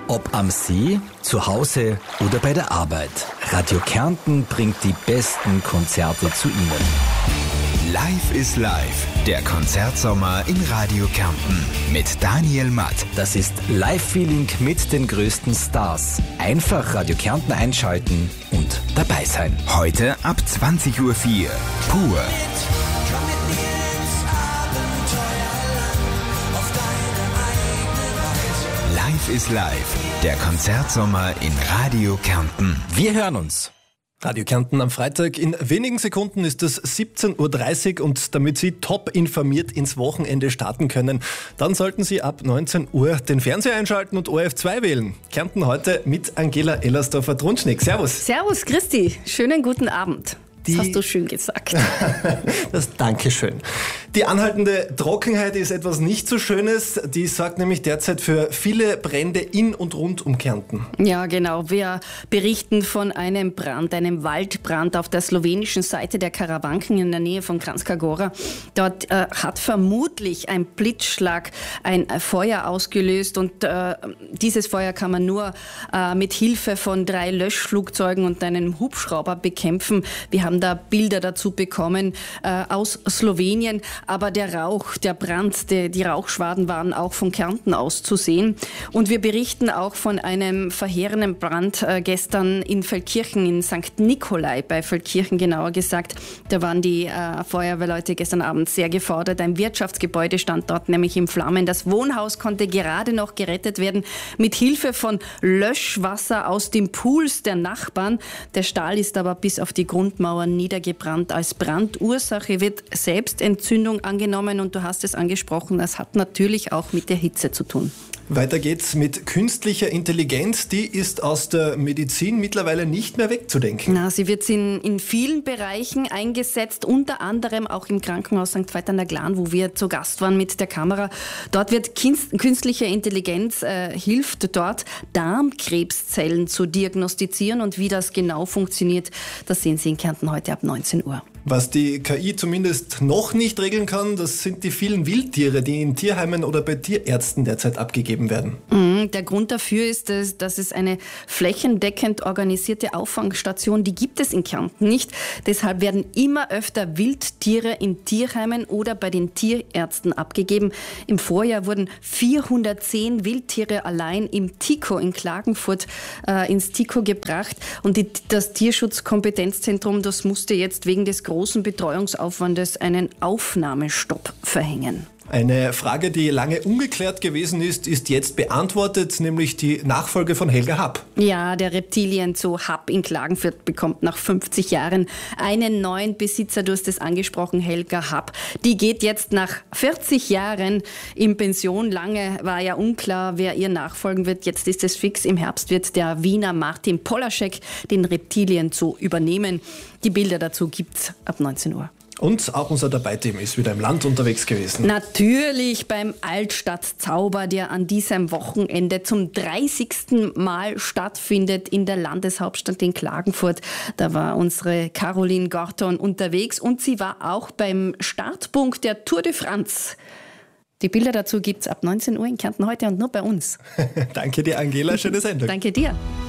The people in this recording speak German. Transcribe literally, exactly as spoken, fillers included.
Ob am See, zu Hause oder bei der Arbeit, Radio Kärnten bringt die besten Konzerte zu Ihnen. Live is Live, der Konzertsommer in Radio Kärnten mit Daniel Matt. Das ist Live-Feeling mit den größten Stars. Einfach Radio Kärnten einschalten und dabei sein. Heute ab zwanzig Uhr vier. Pur. Live is Live, der Konzertsommer in Radio Kärnten. Wir hören uns. Radio Kärnten am Freitag. In wenigen Sekunden ist es siebzehn Uhr dreißig und damit Sie top informiert ins Wochenende starten können, dann sollten Sie ab neunzehn Uhr den Fernseher einschalten und O R F zwei wählen. Kärnten heute mit Angela Ellersdorfer-Trunschnick. Servus. Servus, Christi. Schönen guten Abend. Das hast du schön gesagt. Das Dankeschön. Die anhaltende Trockenheit ist etwas nicht so Schönes. Die sorgt nämlich derzeit für viele Brände in und rund um Kärnten. Ja, genau. Wir berichten von einem Brand, einem Waldbrand auf der slowenischen Seite der Karawanken in der Nähe von Kranjska Gora. Dort äh, hat vermutlich ein Blitzschlag ein Feuer ausgelöst und äh, dieses Feuer kann man nur äh, mit Hilfe von drei Löschflugzeugen und einem Hubschrauber bekämpfen. Wir haben da Bilder dazu bekommen äh, aus Slowenien, aber der Rauch, der Brand, die, die Rauchschwaden waren auch von Kärnten aus zu sehen. Und wir berichten auch von einem verheerenden Brand äh, gestern in Feldkirchen, in Sankt Nikolai bei Feldkirchen genauer gesagt. Da waren die äh, Feuerwehrleute gestern Abend sehr gefordert. Ein Wirtschaftsgebäude stand dort nämlich in Flammen. Das Wohnhaus konnte gerade noch gerettet werden mit Hilfe von Löschwasser aus den Pools der Nachbarn. Der Stall ist aber bis auf die Grundmauern niedergebrannt. Als Brandursache wird Selbstentzündung angenommen und du hast es angesprochen, das hat natürlich auch mit der Hitze zu tun. Weiter geht's mit künstlicher Intelligenz. Die ist aus der Medizin mittlerweile nicht mehr wegzudenken. Na, sie wird in, in vielen Bereichen eingesetzt, unter anderem auch im Krankenhaus Sankt Veit an der Glan, wo wir zu Gast waren mit der Kamera. Dort wird künstliche Intelligenz äh, hilft dort, Darmkrebszellen zu diagnostizieren und wie das genau funktioniert, das sehen Sie in Kärnten heute ab neunzehn Uhr. Was die K I zumindest noch nicht regeln kann, das sind die vielen Wildtiere, die in Tierheimen oder bei Tierärzten derzeit abgegeben werden. Mhm, der Grund dafür ist, dass, dass es eine flächendeckend organisierte Auffangstation, die gibt es in Kärnten nicht. Deshalb werden immer öfter Wildtiere in Tierheimen oder bei den Tierärzten abgegeben. Im Vorjahr wurden vierhundertzehn Wildtiere allein im Tiko in Klagenfurt äh, ins Tiko gebracht. Und die, das Tierschutzkompetenzzentrum, das musste jetzt wegen des großen Betreuungsaufwandes einen Aufnahmestopp verhängen. Eine Frage, die lange ungeklärt gewesen ist, ist jetzt beantwortet, nämlich die Nachfolge von Helga Happ. Ja, der Reptilienzoo Happ in Klagenfurt bekommt nach fünfzig Jahren einen neuen Besitzer. Du hast es angesprochen, Helga Happ. Die geht jetzt nach vierzig Jahren in Pension. Lange war ja unklar, wer ihr nachfolgen wird. Jetzt ist es fix. Im Herbst wird der Wiener Martin Polaschek den Reptilienzoo übernehmen. Die Bilder dazu gibt's ab neunzehn Uhr. Und auch unser Dabei-Team ist wieder im Land unterwegs gewesen. Natürlich beim Altstadtzauber, der an diesem Wochenende zum dreißigsten Mal stattfindet in der Landeshauptstadt in Klagenfurt. Da war unsere Caroline Gorton unterwegs und sie war auch beim Startpunkt der Tour de France. Die Bilder dazu gibt's ab neunzehn Uhr in Kärnten heute und nur bei uns. Danke dir, Angela. Schöne Sendung. Danke dir.